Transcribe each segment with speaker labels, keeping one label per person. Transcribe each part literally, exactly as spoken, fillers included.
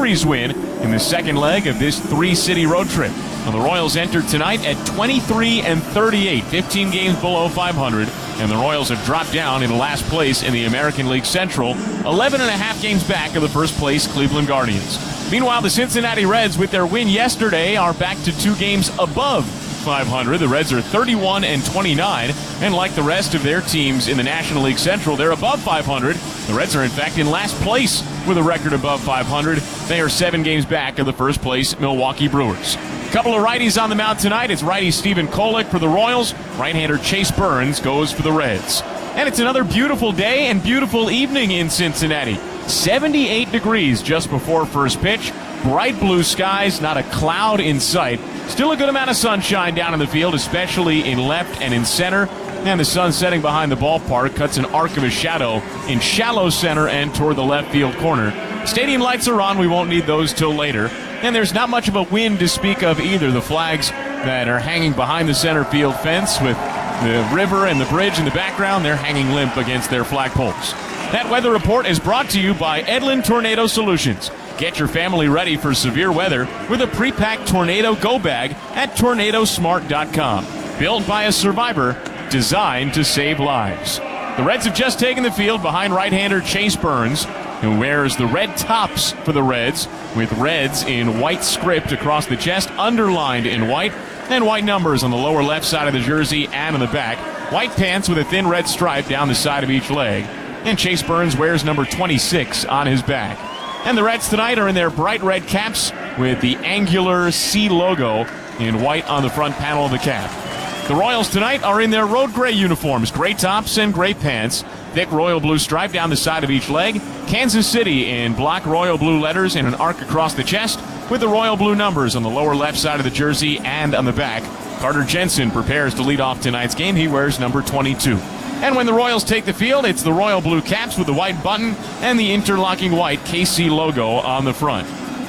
Speaker 1: series win in the second leg of this three-city road trip. Now, the Royals entered tonight at twenty-three and thirty-eight, fifteen games below five hundred, and the Royals have dropped down in last place in the American League Central, eleven and a half games back of the first-place Cleveland Guardians. Meanwhile, the Cincinnati Reds, with their win yesterday, are back to two games above five hundred. The Reds are thirty-one and twenty-nine, and like the rest of their teams in the National League Central, they're above five hundred. The Reds are, in fact, in last place with a record above five hundred. They are seven games back of the first-place Milwaukee Brewers. A couple of righties on the mound tonight. It's righty Stephen Kolek for the Royals. Right-hander Chase Burns goes for the Reds. And it's another beautiful day and beautiful evening in Cincinnati. seventy-eight degrees just before first pitch. Bright blue skies, not a cloud in sight. Still a good amount of sunshine down in the field, especially in left and in center. And the sun setting behind the ballpark cuts an arc of a shadow in shallow center and toward the left field corner. Stadium lights are on. We won't need those till later. And there's not much of a wind to speak of either. The flags that are hanging behind the center field fence with the river and the bridge in the background, they're hanging limp against their flagpoles. That weather report is brought to you by Edlin Tornado Solutions. Get your family ready for severe weather with a pre-packed Tornado Go Bag at tornado smart dot com. Built by a survivor, designed to save lives. The Reds have just taken the field behind right-hander Chase Burns, who wears the red tops for the Reds, with Reds in white script across the chest, underlined in white, and white numbers on the lower left side of the jersey and on the back. White pants with a thin red stripe down the side of each leg. And Chase Burns wears number twenty-six on his back. And the Reds tonight are in their bright red caps with the angular C logo in white on the front panel of the cap. The Royals tonight are in their road gray uniforms, gray tops and gray pants, thick royal blue stripe down the side of each leg. Kansas City in block royal blue letters and an arc across the chest with the royal blue numbers on the lower left side of the jersey and on the back. Carter Jensen prepares to lead off tonight's game. He wears number twenty-two. And when the Royals take the field, it's the royal blue caps with the white button and the interlocking white K C logo on the front.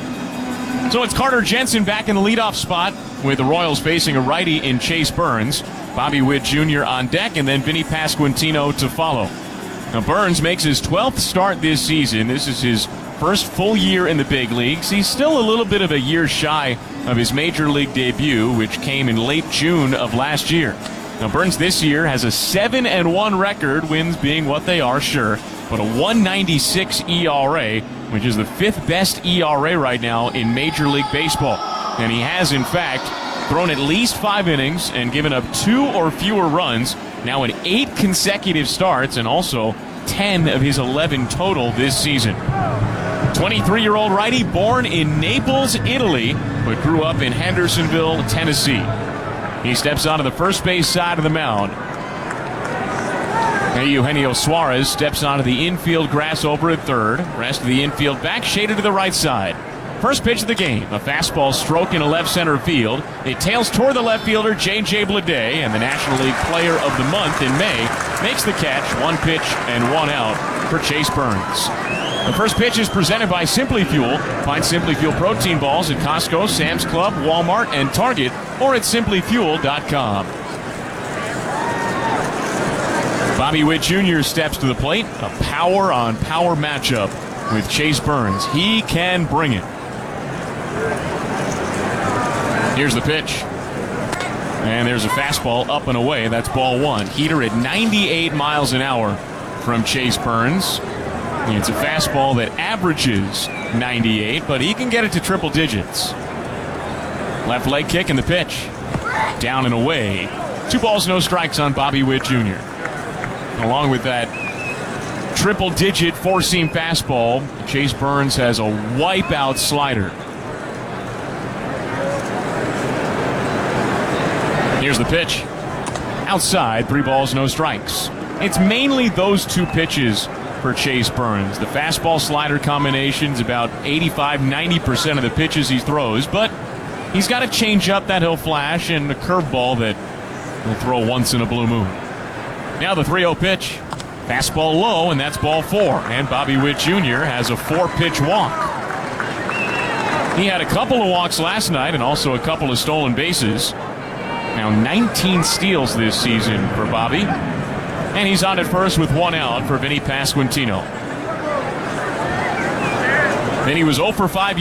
Speaker 1: So it's Carter Jensen back in the leadoff spot with the Royals facing a righty in Chase Burns. Bobby Witt Junior on deck, and then Vinny Pasquantino to follow. Now, Burns makes his twelfth start this season. This is his first full year in the big leagues. He's still a little bit of a year shy of his major league debut, which came in late June of last year. Now, Burns this year has a seven and one record, wins being what they are, sure, but a one ninety-six E R A, which is the fifth best E R A right now in Major League Baseball. And he has, in fact, thrown at least five innings and given up two or fewer runs, now in eight consecutive starts, and also ten of his eleven total this season. twenty-three-year-old righty, born in Naples, Italy, but grew up in Hendersonville, Tennessee. He steps onto the first base side of the mound. And Eugenio Suarez steps onto the infield grass over at third. Rest of the infield back shaded to the right side. First pitch of the game, a fastball stroke in a left center field. It tails toward the left fielder, J J Bleday, and the National League Player of the Month in May makes the catch, one pitch and one out for Chase Burns. The first pitch is presented by Simply Fuel. Find Simply Fuel protein balls at Costco, Sam's Club, Walmart, and Target, or at simply fuel dot com. Bobby Witt Junior steps to the plate. A power-on-power matchup with Chase Burns. He can bring it. Here's the pitch. And there's a fastball up and away. That's ball one. Heater at ninety-eight miles an hour from Chase Burns. It's a fastball that averages ninety-eight, but he can get it to triple digits. Left leg kick and the pitch. Down and away. Two balls, no strikes on Bobby Witt Junior Along with that triple-digit four-seam fastball, Chase Burns has a wipeout slider. Here's the pitch. Outside, three balls, no strikes. It's mainly those two pitches for Chase Burns. The fastball-slider combination's about eighty-five to ninety percent of the pitches he throws, but he's got a changeup that he'll flash and a curveball that he'll throw once in a blue moon. Now the three oh pitch. Fastball low, and that's ball four. And Bobby Witt Junior has a four-pitch walk. He had a couple of walks last night and also a couple of stolen bases. Now nineteen steals this season for Bobby. And he's on at first with one out for Vinny Pasquantino. Vinny was oh for five